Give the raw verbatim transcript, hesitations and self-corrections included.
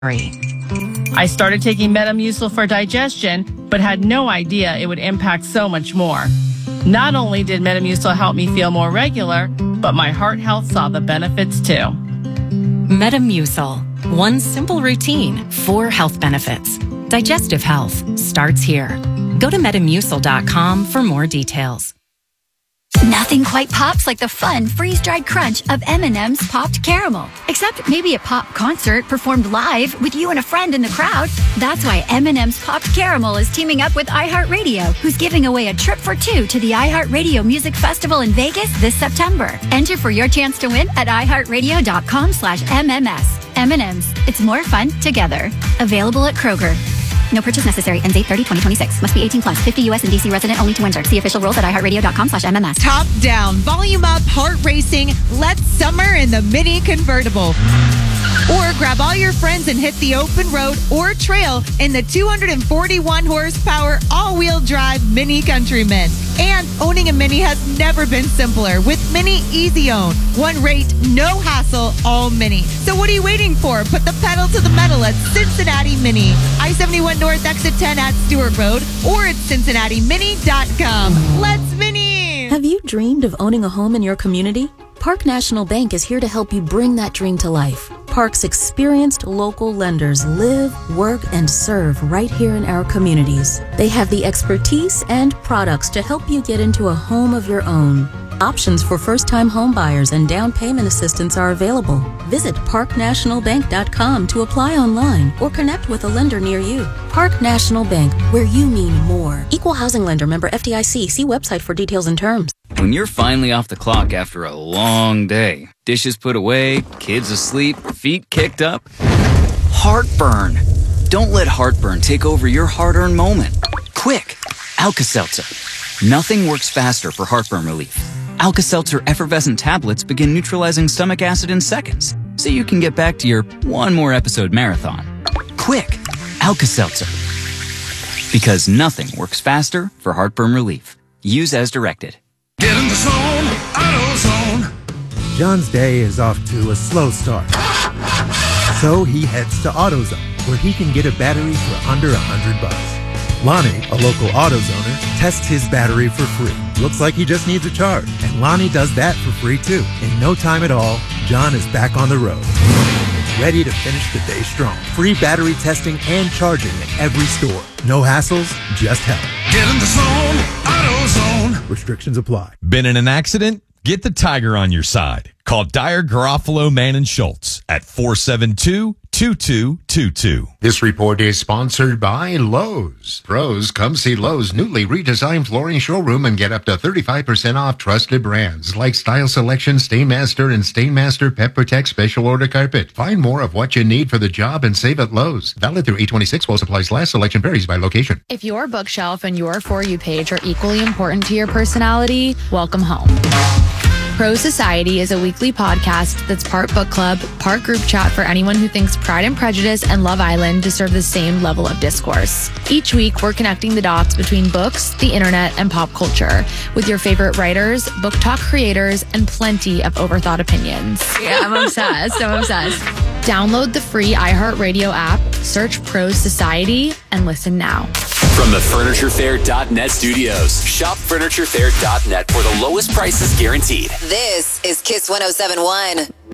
I started taking Metamucil for digestion, but had no idea it would impact so much more. Not only did Metamucil help me feel more regular, but my heart health saw the benefits too. Metamucil. One simple routine, four health benefits. Digestive health starts here. Go to metamucil dot com for more details. Nothing quite pops like the fun freeze-dried crunch of M and M's Popped Caramel. Except maybe a pop concert performed live with you and a friend in the crowd. That's why M and M's Popped Caramel is teaming up with iHeartRadio, who's giving away a trip for two to the iHeartRadio Music Festival in Vegas this September. Enter for your chance to win at iHeartRadio dot com slash M M S. M and M's. It's more fun together. Available at Kroger. No purchase necessary. Ends eight thirty twenty twenty-six. Must be eighteen plus. fifty U S and D C resident only to enter. See official rules at iHeartRadio dot com slash M M S. Top down, volume up, heart racing. Let's summer in the Mini Convertible. Or grab all your friends and hit the open road or trail in the two hundred forty-one horsepower all-wheel drive Mini Countryman. And owning a Mini has never been simpler with Mini Easy Own. One rate, no hassle, all Mini. So what are you waiting for? Put the pedal to the metal at Cincinnati Mini. I seventy-one North Exit ten at Stewart Road or at cincinnati mini dot com. Let's Mini! Have you dreamed of owning a home in your community? Park National Bank is here to help you bring that dream to life. Park's experienced local lenders live, work, and serve right here in our communities. They have the expertise and products to help you get into a home of your own. Options for first-time home buyers and down payment assistance are available. Visit park national bank dot com to apply online or connect with a lender near you. Park National Bank, where you mean more. Equal housing lender, member F D I C. See website for details and terms. When you're finally off the clock after a long day, dishes put away, kids asleep, feet kicked up, heartburn. Don't let heartburn take over your hard-earned moment. Quick, Alka-Seltzer. Nothing works faster for heartburn relief. Alka-Seltzer effervescent tablets begin neutralizing stomach acid in seconds, so you can get back to your one more episode marathon. Quick, Alka-Seltzer. Because nothing works faster for heartburn relief. Use as directed. Get in the zone, AutoZone. John's day is off to a slow start. So he heads to AutoZone, where he can get a battery for under a hundred bucks. Lonnie, a local AutoZoner, tests his battery for free. Looks like he just needs a charge, and Lonnie does that for free too. In no time at all, John is back on the road, ready to finish the day strong. Free battery testing and charging at every store. No hassles, just help. Get in the zone, AutoZone. Restrictions apply. Been in an accident? Get the Tiger on your side. Call Dyer, Garofalo, Mann and Schultz at four seven two, two two two two. This report is sponsored by Lowe's. Pros, come see Lowe's newly redesigned flooring showroom and get up to thirty-five percent off trusted brands like Style Selection, Stainmaster, and Stainmaster Pet Protect Special Order Carpet. Find more of what you need for the job and save at Lowe's. Valid through eight twenty-six while supplies last. Selection varies by location. If your bookshelf and your For You page are equally important to your personality, welcome home. Pro Society is a weekly podcast that's part book club, part group chat for anyone who thinks Pride and Prejudice and Love Island deserve the same level of discourse. Each week, we're connecting the dots between books, the internet, and pop culture with your favorite writers, book talk creators, and plenty of overthought opinions. Yeah, I'm obsessed. I'm obsessed. Download the free iHeartRadio app, search Pro Society, and listen now. From the Furniture Fair dot net studios, shop Furniture Fair dot net for the lowest prices guaranteed. This is Kiss one oh seven point one.